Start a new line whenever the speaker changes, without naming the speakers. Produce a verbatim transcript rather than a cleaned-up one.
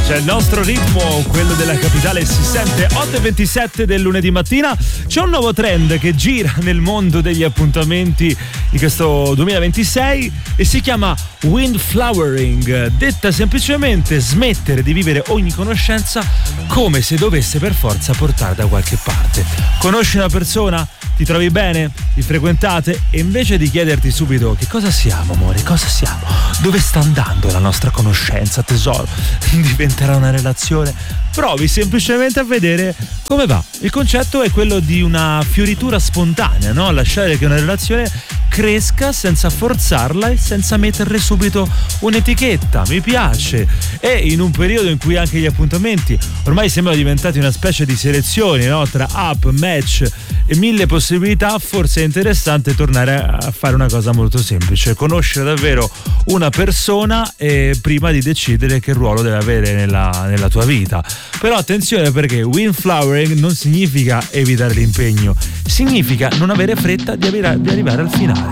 C'è il nostro ritmo, quello della capitale, si sente. Otto e ventisette del lunedì mattina. C'è un nuovo trend che gira nel mondo degli appuntamenti di questo duemilaventisei e si chiama windflowering, detta semplicemente smettere di vivere ogni conoscenza come se dovesse per forza portare da qualche parte. Conosci una persona? Ti trovi bene? Vi frequentate? E invece di chiederti subito che cosa siamo, amore, cosa siamo? Dove sta andando la nostra conoscenza, tesoro? Diventerà una relazione? Provi semplicemente a vedere come va. Il concetto è quello di una fioritura spontanea, no? Lasciare che una relazione cresca senza forzarla e senza metterle subito un'etichetta. Mi piace. E in un periodo in cui anche gli appuntamenti ormai sembrano diventati una specie di selezioni, no? Tra app, match e mille possibilità, forse è interessante tornare a fare una cosa molto semplice: conoscere davvero una persona eh, prima di decidere che ruolo deve avere nella, nella tua vita. Però attenzione, perché windflowering non significa evitare l'impegno, significa non avere fretta di, avere, di arrivare al finale.